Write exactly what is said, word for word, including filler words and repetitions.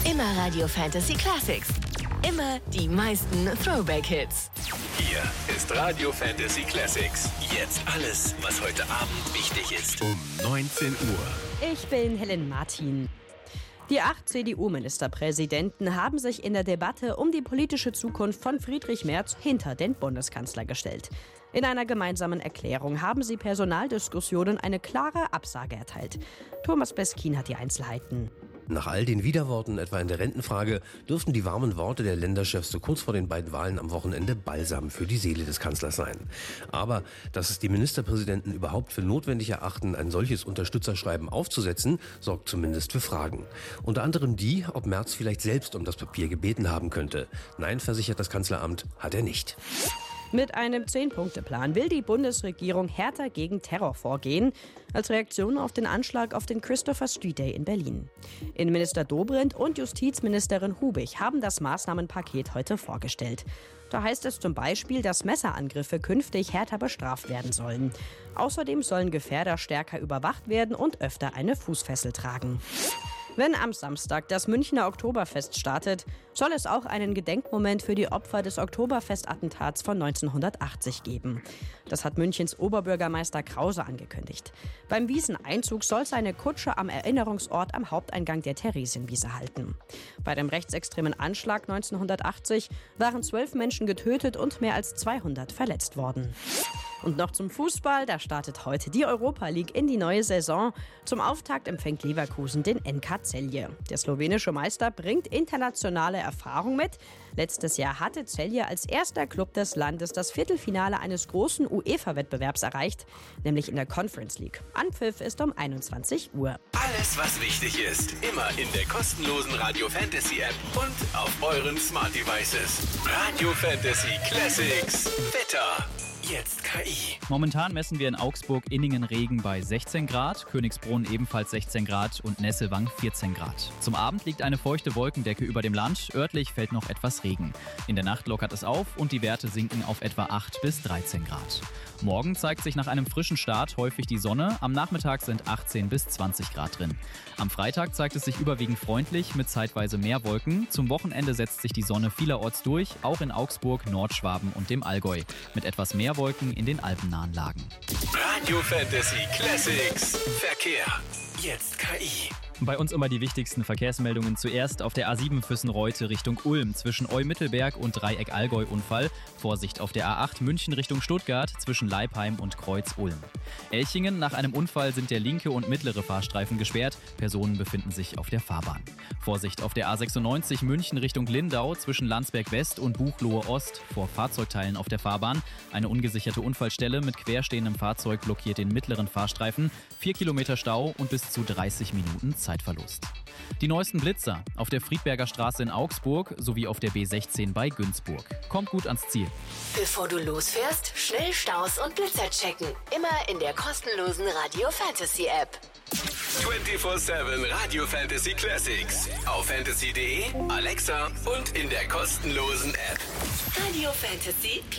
Immer Radio Fantasy Classics. Immer die meisten Throwback-Hits. Hier ist Radio Fantasy Classics. Jetzt alles, was heute Abend wichtig ist. Um neunzehn Uhr. Ich bin Helen Martin. Die acht C D U-Ministerpräsidenten haben sich in der Debatte um die politische Zukunft von Friedrich Merz hinter den Bundeskanzler gestellt. In einer gemeinsamen Erklärung haben sie Personaldiskussionen eine klare Absage erteilt. Thomas Beskin hat die Einzelheiten. Nach all den Widerworten, etwa in der Rentenfrage, dürften die warmen Worte der Länderchefs so kurz vor den beiden Wahlen am Wochenende Balsam für die Seele des Kanzlers sein. Aber dass es die Ministerpräsidenten überhaupt für notwendig erachten, ein solches Unterstützerschreiben aufzusetzen, sorgt zumindest für Fragen. Unter anderem die, ob Merz vielleicht selbst um das Papier gebeten haben könnte. Nein, versichert das Kanzleramt, hat er nicht. Mit einem Zehn-Punkte-Plan will die Bundesregierung härter gegen Terror vorgehen, als Reaktion auf den Anschlag auf den Christopher Street Day in Berlin. Innenminister Dobrindt und Justizministerin Hubig haben das Maßnahmenpaket heute vorgestellt. Da heißt es zum Beispiel, dass Messerangriffe künftig härter bestraft werden sollen. Außerdem sollen Gefährder stärker überwacht werden und öfter eine Fußfessel tragen. Wenn am Samstag das Münchner Oktoberfest startet, soll es auch einen Gedenkmoment für die Opfer des Oktoberfest-Attentats von neunzehnhundertachtzig geben. Das hat Münchens Oberbürgermeister Krause angekündigt. Beim Wieseneinzug soll seine Kutsche am Erinnerungsort am Haupteingang der Theresienwiese halten. Bei dem rechtsextremen Anschlag neunzehnhundertachtzig waren zwölf Menschen getötet und mehr als zweihundert verletzt worden. Und noch zum Fußball, da startet heute die Europa League in die neue Saison. Zum Auftakt empfängt Leverkusen den N K Celje. Der slowenische Meister bringt internationale Erfahrung mit. Letztes Jahr hatte Celje als erster Club des Landes das Viertelfinale eines großen UEFA-Wettbewerbs erreicht, nämlich in der Conference League. Anpfiff ist um einundzwanzig Uhr. Alles, was wichtig ist, immer in der kostenlosen Radio Fantasy App und auf euren Smart Devices. Radio Fantasy Classics. Wetter. Jetzt K I. Momentan messen wir in Augsburg-Inningen Regen bei sechzehn Grad, Königsbrunn ebenfalls sechzehn Grad und Nesselwang vierzehn Grad. Zum Abend liegt eine feuchte Wolkendecke über dem Land, örtlich fällt noch etwas Regen. In der Nacht lockert es auf und die Werte sinken auf etwa acht bis dreizehn Grad. Morgen zeigt sich nach einem frischen Start häufig die Sonne, am Nachmittag sind achtzehn bis zwanzig Grad drin. Am Freitag zeigt es sich überwiegend freundlich mit zeitweise mehr Wolken. Zum Wochenende setzt sich die Sonne vielerorts durch, auch in Augsburg, Nordschwaben und dem Allgäu, mit etwas mehr Wolken in den alpennahen Lagen. Radio Fantasy Classics. Verkehr. Jetzt K I. Bei uns immer die wichtigsten Verkehrsmeldungen. Zuerst auf der A sieben Füssen-Reute Richtung Ulm zwischen Eu-Mittelberg und Dreieck-Allgäu Unfall. Vorsicht auf der A acht München Richtung Stuttgart zwischen Leipheim und Kreuz-Ulm. Elchingen, nach einem Unfall sind der linke und mittlere Fahrstreifen gesperrt. Personen befinden sich auf der Fahrbahn. Vorsicht auf der A sechsundneunzig München Richtung Lindau zwischen Landsberg West und Buchloe Ost vor Fahrzeugteilen auf der Fahrbahn. Eine ungesicherte Unfallstelle mit querstehendem Fahrzeug blockiert den mittleren Fahrstreifen. Vier Kilometer Stau und bis zu dreißig Minuten Zeitverlust. Die neuesten Blitzer auf der Friedberger Straße in Augsburg sowie auf der B sechzehn bei Günzburg. Kommt gut ans Ziel. Bevor du losfährst, schnell Staus und Blitzer checken. Immer in der kostenlosen Radio Fantasy App. vierundzwanzig sieben Radio Fantasy Classics. Auf fantasy punkt de, Alexa und in der kostenlosen App. Radio Fantasy